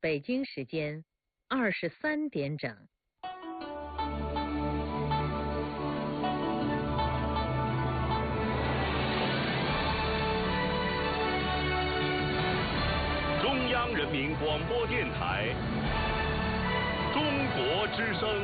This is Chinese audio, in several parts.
北京时间23点整。 中央人民广播电台中国之声。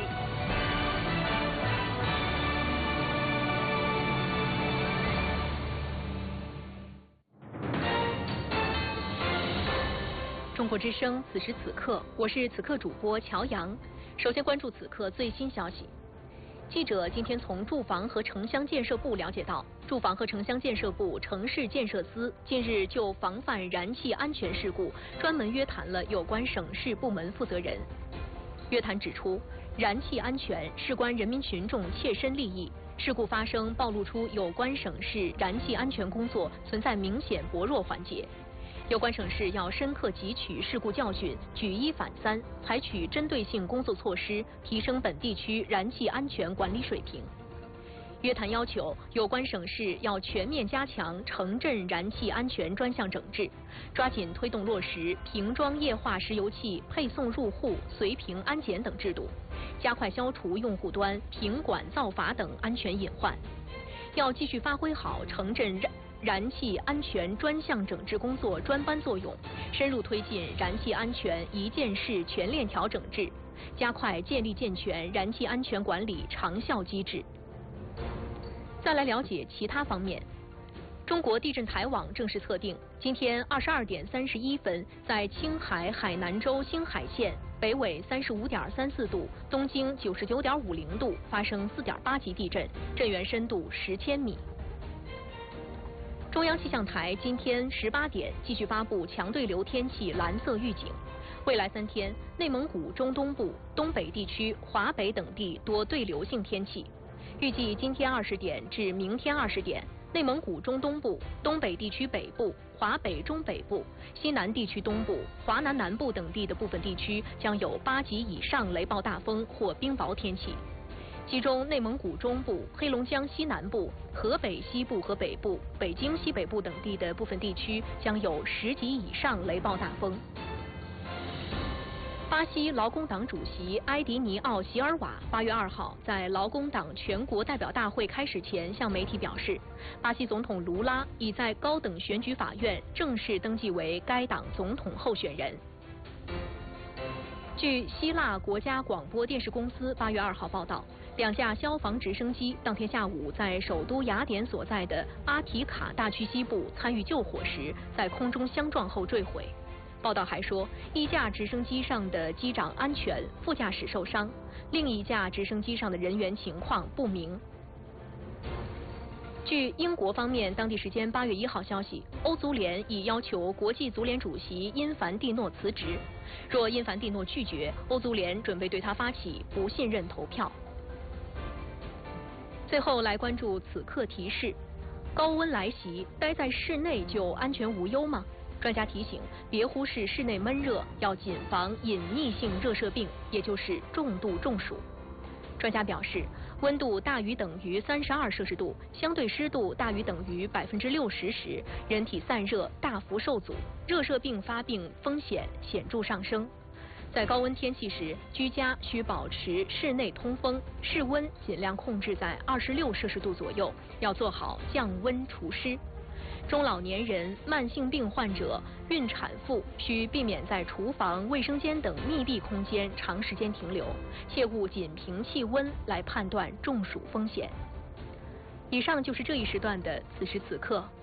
中国之声，此时此刻，我是此刻主播乔阳。首先关注此刻最新消息。记者今天从住房和城乡建设部了解到，住房和城乡建设部城市建设司近日就防范燃气安全事故专门约谈了有关省市部门负责人。约谈指出，燃气安全事关人民群众切身利益，事故发生暴露出有关省市燃气安全工作存在明显薄弱环节。有关省市要深刻汲取事故教训，举一反三，采取针对性工作措施，提升本地区燃气安全管理水平。约谈要求有关省市要全面加强城镇燃气安全专项整治，抓紧推动落实瓶装液化石油气配送入户随瓶安检等制度，加快消除用户端瓶管造法等安全隐患。要继续发挥好城镇燃气安全专项整治工作专班作用，深入推进燃气安全一件事全链条整治，加快建立健全燃气安全管理长效机制。再来了解其他方面。中国地震台网正式测定，今天22点31分，在青海海南州兴海县北纬35.34度、东经99.50度发生4.8级地震，震源深度10千米。中央气象台今天18点继续发布强对流天气蓝色预警，未来3天，内蒙古中东部、东北地区、华北等地多对流性天气。预计今天20点至明天20点，内蒙古中东部、东北地区北部、华北中北部、西南地区东部、华南南部等地的部分地区将有8级以上雷暴大风或冰雹天气。其中，内蒙古中部、黑龙江西南部、河北西部和北部、北京西北部等地的部分地区将有10级以上雷暴大风。巴西劳工党主席埃迪尼奥·席尔瓦8月2号在劳工党全国代表大会开始前向媒体表示，巴西总统卢拉已在高等选举法院正式登记为该党总统候选人。据希腊国家广播电视公司8月2号报道，2架消防直升机当天下午在首都雅典所在的阿提卡大区西部参与救火时，在空中相撞后坠毁。报道还说，1架直升机上的机长安全，副驾驶受伤，另1架直升机上的人员情况不明。据英国方面当地时间8月1号消息，欧足联已要求国际足联主席因凡蒂诺辞职，若因凡蒂诺拒绝，欧足联准备对他发起不信任投票。最后来关注此刻提示：高温来袭，待在室内就安全无忧吗？专家提醒，别忽视室内闷热，要谨防隐匿性热射病，也就是重度中暑。专家表示，温度大于等于32摄氏度，相对湿度大于等于60%时，人体散热大幅受阻，热射病发病风险显著上升。在高温天气时，居家需保持室内通风，室温尽量控制在26摄氏度左右，要做好降温除湿。中老年人、慢性病患者、孕产妇需避免在厨房、卫生间等密闭空间长时间停留，切勿仅凭气温来判断中暑风险。以上就是这一时段的此时此刻。